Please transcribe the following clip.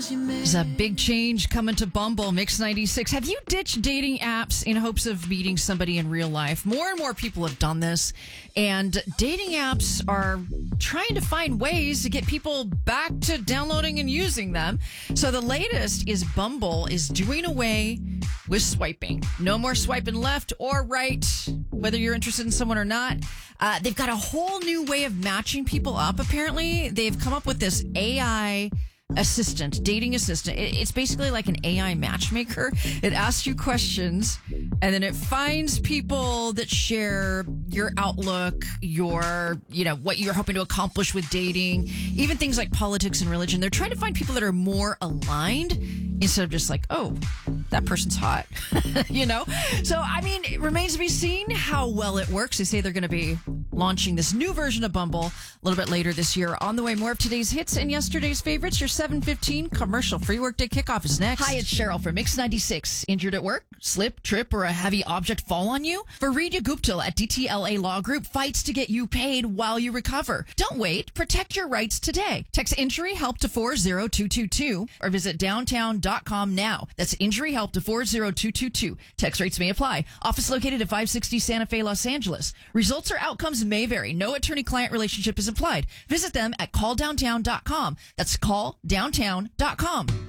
There's a big change coming to Bumble, Mix 96. Have you ditched dating apps in hopes of meeting somebody in real life? More and more people have done this, and dating apps are trying to find ways to get people back to downloading and using them. So the latest is Bumble is doing away with swiping. No more swiping left or right, whether you're interested in someone or not. They've got a whole new way of matching people up, apparently. They've come up with this AI assistant, dating assistant. It's basically like an AI matchmaker. It asks you questions and then it finds people that share your outlook, your, what you're hoping to accomplish with dating, even things like politics and religion. They're trying to find people that are more aligned instead of just like, oh, that person's hot, So, it remains to be seen how well it works. They say they're going to be launching this new version of Bumble a little bit later this year. On the way, more of today's hits and yesterday's favorites. Your 7:15 commercial-free workday kickoff is next. Hi, it's Cheryl from Mix 96. Injured at work? Slip, trip, or a heavy object fall on you? Fareedia Gupta at DTLA Law Group fights to get you paid while you recover. Don't wait. Protect your rights today. Text injury help to 40222 or visit downtown.com now. That's injury help to 40222. Text rates may apply. Office located at 560 Santa Fe, Los Angeles. Results or outcomes may vary. No attorney-client relationship is implied. Visit them at calldowntown.com. That's calldowntown.com.